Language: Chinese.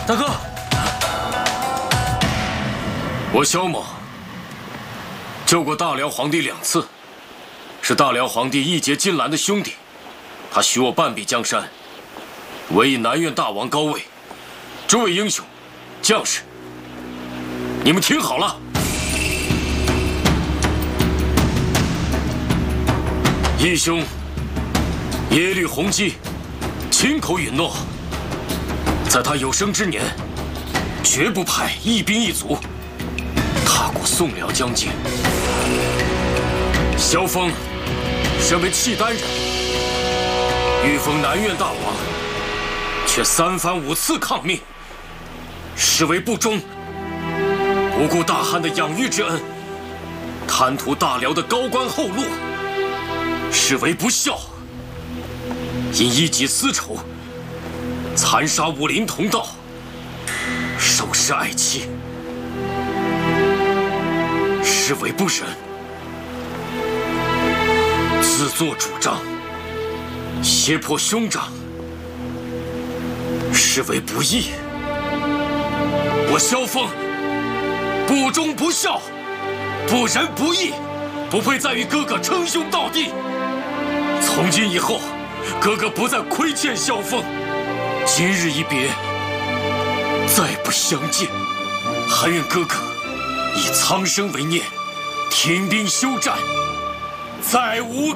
大哥， 我萧某救过大辽皇帝2次，是大辽皇帝义结金兰的兄弟，他许我半壁江山，委以南院大王高位。诸位英雄、将士，你们听好了。义兄耶律洪基亲口允诺，在他有生之年，绝不派一兵一卒踏过宋辽疆界。萧峰身为契丹人，御封南院大王，却3番5次抗命，实为不忠，不顾大汉的养育之恩，贪图大辽的高官厚禄，实为不孝。因一己私仇，残杀武林同道，收拾爱妻，实为不仁。自作主张，胁迫兄长，实为不义。我萧峰不忠不孝，不仁不义，不配再与哥哥称兄道弟。从今以后，哥哥不再亏欠萧峰，今日一别，再不相见。还愿哥哥以苍生为念，停兵休战，再无